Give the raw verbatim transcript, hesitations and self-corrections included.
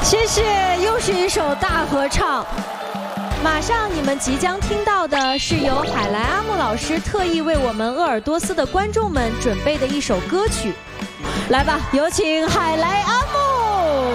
谢谢，又是一首大合唱。马上你们即将听到的是由海莱阿木老师特意为我们鄂尔多斯的观众们准备的一首歌曲，来吧，有请海莱阿木。